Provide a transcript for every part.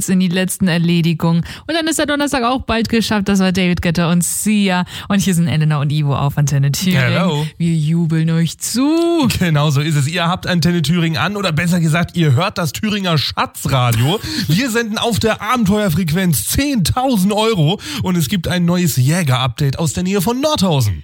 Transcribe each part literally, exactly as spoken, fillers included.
in die letzten Erledigungen. Und dann ist der Donnerstag auch bald geschafft. Das war David Guetta und Sia. Und hier sind Elena und Ivo auf Antenne Thüringen. Hello. Wir jubeln euch zu. Genau so ist es. Ihr habt Antenne Thüringen an oder besser gesagt, ihr hört das Thüringer Schatzradio. Wir senden auf der Abenteuerfrequenz zehntausend Euro und es gibt ein neues Jäger-Update aus der Nähe von Nordhausen.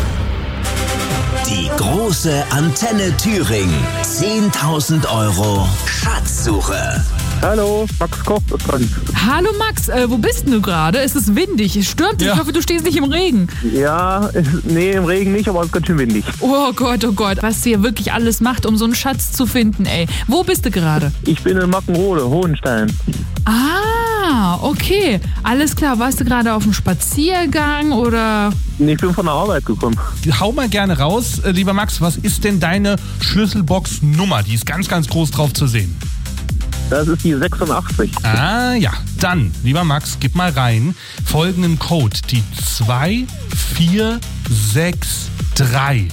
Die große Antenne Thüringen. zehntausend Euro Schatzsuche. Hallo, Max Koch ist dran. Hallo Max, äh, wo bist denn du gerade? Es ist windig, es stürmt dich. Ja. Ich hoffe, du stehst nicht im Regen. Ja, ist, nee, im Regen nicht, aber es ist ganz schön windig. Oh Gott, oh Gott, was ihr wirklich alles macht, um so einen Schatz zu finden, ey. Wo bist du gerade? Ich bin in Mackenrode, Hohenstein. Ah, okay. Alles klar. Warst du gerade auf dem Spaziergang oder? Nee, ich bin von der Arbeit gekommen. Hau mal gerne raus, äh, lieber Max, was ist denn deine Schlüsselbox-Nummer? Die ist ganz, ganz groß drauf zu sehen. Das ist die sechsundachtzig. Ah ja, dann, lieber Max, gib mal rein folgenden Code, die zwei vier sechs drei.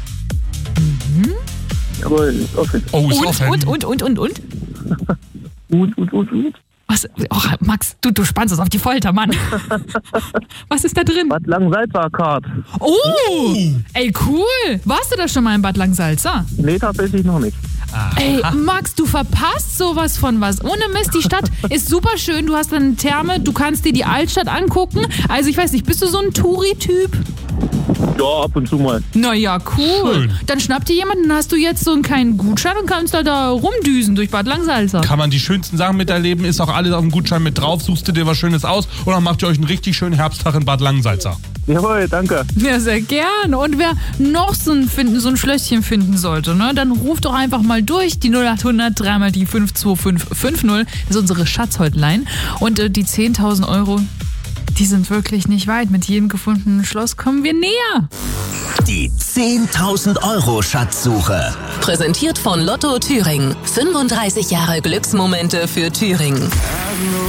Jawohl, ist offen. Oh, ist Und, offen. und, und, und, und, und? Gut, gut, gut, gut. Was? Oh, Max, du, du spannst uns auf die Folter, Mann. Was ist da drin? Bad Langensalza-Card. Oh, ey, cool. Warst du da schon mal in Bad Langsalza? Nee, tatsächlich noch nicht. Ey, Max, du verpasst sowas von was. Ohne Mist, die Stadt ist super schön. Du hast eine Therme, du kannst dir die Altstadt angucken. Also ich weiß nicht, bist du so ein Touri-Typ? Ja, ab und zu mal. Naja, cool. Schön. Dann schnappt dir jemanden, dann hast du jetzt so einen kleinen Gutschein und kannst da, da rumdüsen durch Bad Langsalza. Kann man die schönsten Sachen miterleben, ist auch alles auf dem Gutschein mit drauf. Suchst du dir was Schönes aus und dann macht ihr euch einen richtig schönen Herbsttag in Bad Langensalza. Jawohl, danke. Ja, sehr gern. Und wer noch so ein, finden, so ein Schlösschen finden sollte, ne, dann ruft doch einfach mal durch. Die null acht hundert dreimal die fünf zwei fünf fünf null. Das ist unsere Schatzhotline. Und äh, die zehntausend Euro, die sind wirklich nicht weit. Mit jedem gefundenen Schloss kommen wir näher. Die zehntausend Euro Schatzsuche. Präsentiert von Lotto Thüringen. fünfunddreißig Jahre Glücksmomente für Thüringen.